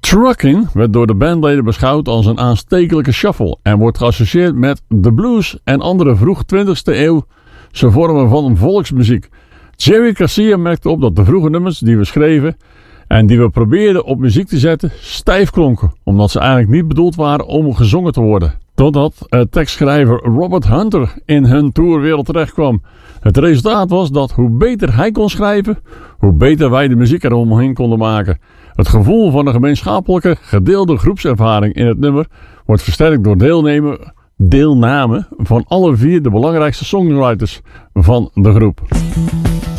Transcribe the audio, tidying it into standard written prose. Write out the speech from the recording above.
Truckin' werd door de bandleden beschouwd als een aanstekelijke shuffle en wordt geassocieerd met de blues en andere vroeg 20e eeuwse vormen van volksmuziek. Jerry Garcia merkte op dat de vroege nummers die we schreven en die we probeerden op muziek te zetten stijf klonken, omdat ze eigenlijk niet bedoeld waren om gezongen te worden. Totdat tekstschrijver Robert Hunter in hun tourwereld terechtkwam. Het resultaat was dat hoe beter hij kon schrijven, hoe beter wij de muziek eromheen konden maken. Het gevoel van een gemeenschappelijke, gedeelde groepservaring in het nummer wordt versterkt door deelname van alle 4 de belangrijkste songwriters van de groep.